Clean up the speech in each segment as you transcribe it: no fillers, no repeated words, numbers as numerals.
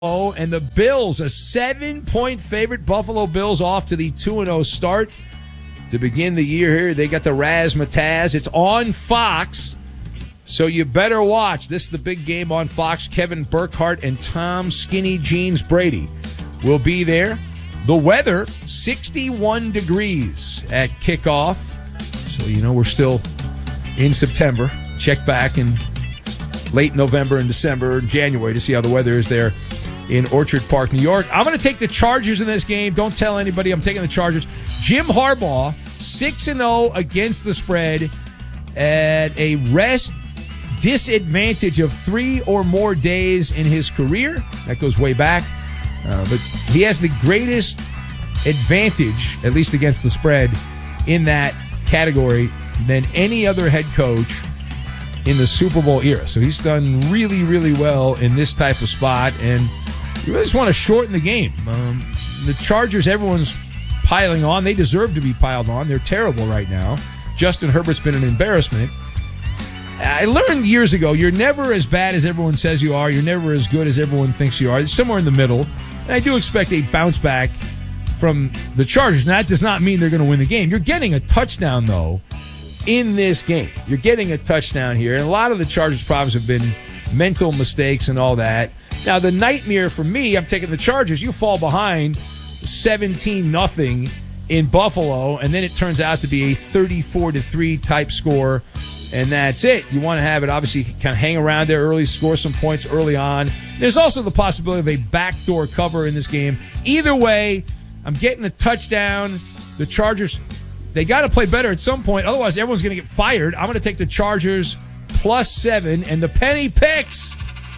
Oh, and the Bills, a 7-point favorite. Buffalo Bills off to the 2-0 start to begin the year here. They got the razzmatazz. It's on Fox, so you better watch. This is the big game on Fox. Kevin Burkhardt and Tom Skinny Jeans Brady will be there. The weather, 61 degrees at kickoff. So, you know, we're still in September. Check back in late November and December and January to see how the weather is there in Orchard Park, New York. I'm going to take the Chargers in this game. Don't tell anybody I'm taking the Chargers. Jim Harbaugh, 6-0 against the spread at a rest disadvantage of 3 or more days in his career. That goes way back. But he has the greatest advantage, at least against the spread, in that category than any other head coach in the Super Bowl era. So he's done really, really well in this type of spot, and you really just want to shorten the game. The Chargers, everyone's piling on. They deserve to be piled on. They're terrible right now. Justin Herbert's been an embarrassment. I learned years ago, you're never as bad as everyone says you are. You're never as good as everyone thinks you are. It's somewhere in the middle. And I do expect a bounce back from the Chargers. Now, that does not mean they're going to win the game. You're getting a touchdown, though, in this game. You're getting a touchdown here. And a lot of the Chargers' problems have been mental mistakes and all that. Now, the nightmare for me, I'm taking the Chargers. You fall behind 17-0 in Buffalo, and then it turns out to be a 34-3 type score, and that's it. You want to have it, obviously, kind of hang around there early, score some points early on. There's also the possibility of a backdoor cover in this game. Either way, I'm getting a touchdown. The Chargers, they got to play better at some point. Otherwise, everyone's going to get fired. I'm going to take the Chargers +7, and the penny picks.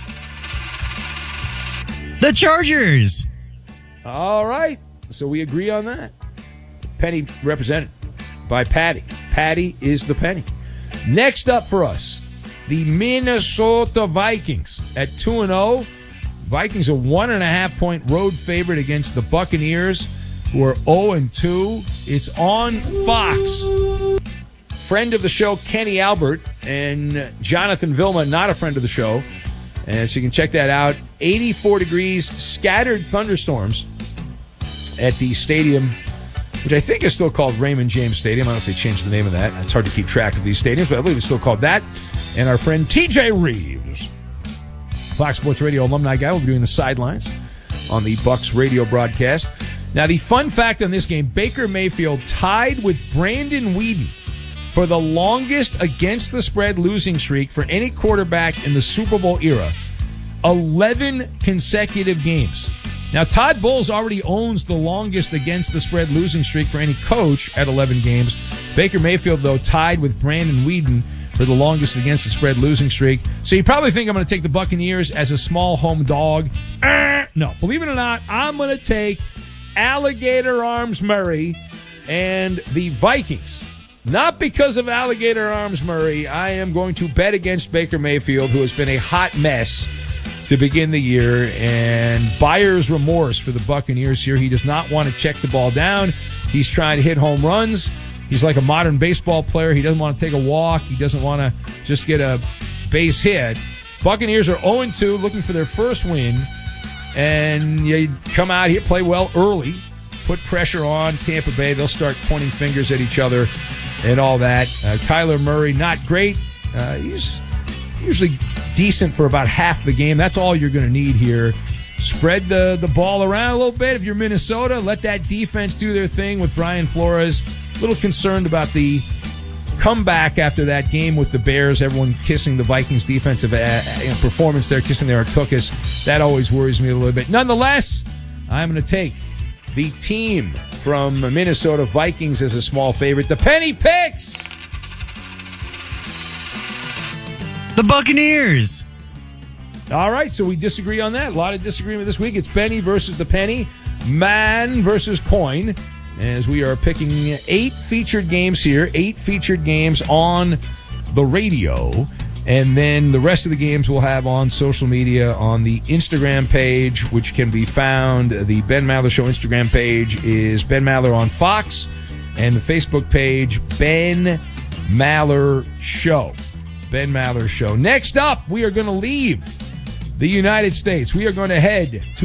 The Chargers. All right. So we agree on that. Penny represented by Patty. Patty is the penny. Next up for us, the Minnesota Vikings at 2-0. Vikings a 1.5-point road favorite against the Buccaneers, who are 0-2. It's on Fox. Friend of the show, Kenny Albert, and Jonathan Vilma, not a friend of the show. And so you can check that out. 84 degrees, scattered thunderstorms at the stadium, which I think is still called Raymond James Stadium. I don't know if they changed the name of that. It's hard to keep track of these stadiums, but I believe it's still called that. And our friend TJ Reeves, Fox Sports Radio alumni guy, will be doing the sidelines on the Bucs radio broadcast. Now, the fun fact on this game, Baker Mayfield tied with Brandon Weeden for the longest against the spread losing streak for any quarterback in the Super Bowl era. 11 consecutive games. Now, Todd Bowles already owns the longest against the spread losing streak for any coach at 11 games. Baker Mayfield, though, tied with Brandon Weeden for the longest against the spread losing streak. So you probably think I'm going to take the Buccaneers as a small home dog. No, believe it or not, I'm going to take Alligator Arms Murray and the Vikings. Not because of Alligator Arms Murray. I am going to bet against Baker Mayfield, who has been a hot mess to begin the year, and buyer's remorse for the Buccaneers here. He does not want to check the ball down. He's trying to hit home runs. He's like a modern baseball player. He doesn't want to take a walk. He doesn't want to just get a base hit. Buccaneers are 0-2, looking for their first win, and you come out here, play well early, put pressure on Tampa Bay. They'll start pointing fingers at each other and all that. Kyler Murray, not great. He's usually decent for about half the game. That's all you're going to need here. Spread the ball around a little bit. If you're Minnesota, let that defense do their thing with Brian Flores. A little concerned about the comeback after that game with the Bears. Everyone kissing the Vikings' defensive performance there, kissing their Artukas. That always worries me a little bit. Nonetheless, I'm going to take the team from Minnesota Vikings as a small favorite. The penny picks. The Buccaneers. All right, so we disagree on that. A lot of disagreement this week. It's Benny versus the penny, man versus coin, as we are picking 8 featured games here, 8 featured games on the radio, and then the rest of the games we'll have on social media on the Instagram page, which can be found. The Ben Maller Show Instagram page is Ben Maller on Fox, and the Facebook page, Ben Maller Show. Ben Maller Show. Next up, we are going to leave the United States. We are going to head to